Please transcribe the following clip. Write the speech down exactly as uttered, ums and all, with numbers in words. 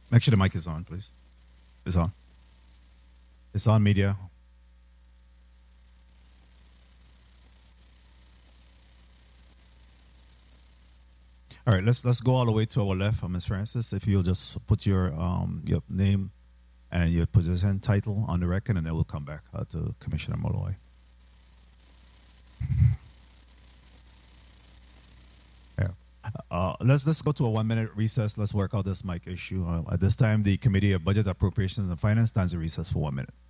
Make sure the mic is on, please. It's on. It's on, media. All right, let's let's go all the way to our left, Miz Francis. If you'll just put your um your name and your position title on the record, and then we'll come back uh, to Commissioner Molloy. Yeah. Uh, let's let's go to a one minute recess. Let's work out this mic issue. Uh, at this time, the Committee of Budget, Appropriations, and Finance stands in recess for one minute.